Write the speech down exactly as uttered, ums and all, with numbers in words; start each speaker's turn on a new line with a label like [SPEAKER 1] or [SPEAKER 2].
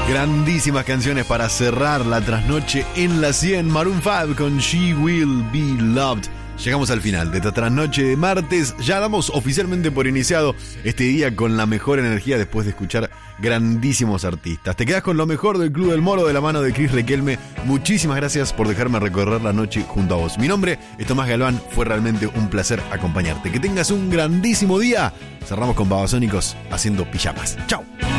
[SPEAKER 1] Grandísimas canciones para cerrar la trasnoche en la cien. Maroon cinco con She Will Be Loved. Llegamos al final de esta trasnoche de martes. Ya damos oficialmente por iniciado este día con la mejor energía después de escuchar grandísimos artistas. Te quedas con lo mejor del Club del Moro de la mano de Cris Requelme. Muchísimas gracias por dejarme recorrer la noche junto a vos. Mi nombre es Tomás Galván. Fue realmente un placer acompañarte. Que tengas un grandísimo día. Cerramos con Babasónicos haciendo pijamas. ¡Chao!